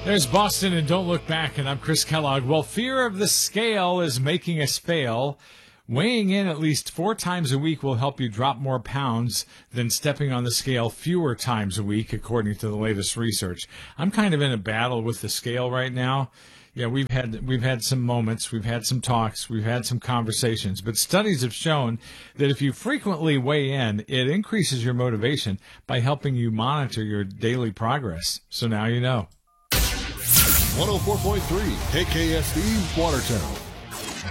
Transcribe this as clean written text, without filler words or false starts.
There's Boston and Don't Look Back, and I'm Chris Kellogg. Well, fear of the scale is making us fail. Weighing in at least 4 times a week will help you drop more pounds than stepping on the scale fewer times a week, according to the latest research. I'm kind of in a battle with the scale right now. Yeah, we've had some moments, we've had some talks, we've had some conversations, but studies have shown that if you frequently weigh in, it increases your motivation by helping you monitor your daily progress. So now you know. 104.3 KKSD Watertown.